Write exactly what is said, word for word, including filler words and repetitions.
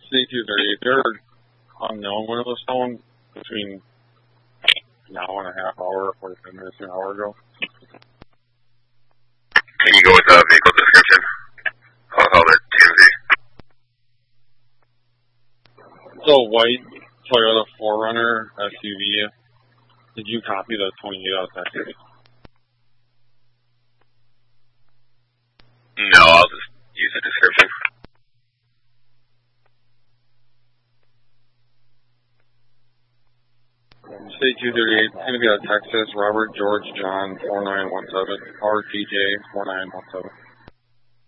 C two thirty-eight, they're unknown when it was stolen between now and a half hour, forty-five minutes to an hour ago. Can you go with the vehicle description? I'll call it T M Z. It's a white Toyota four runner S U V. Did you copy the twenty-eight out of Texas? No, I'll just use the description. C two thirty-eight, it's going to be out of Texas, Robert George John four nine one seven, R T J four nine one seven.